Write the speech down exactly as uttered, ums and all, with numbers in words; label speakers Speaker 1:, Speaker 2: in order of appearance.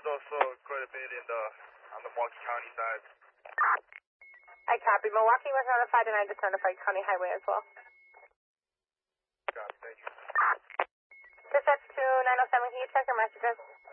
Speaker 1: also quite a bit in the on the Milwaukee County side.
Speaker 2: I copy. Milwaukee was notified, and I just notified County Highway as well.
Speaker 1: Got it, thank you.
Speaker 2: Dispatch to nine oh seven, can you check your messages?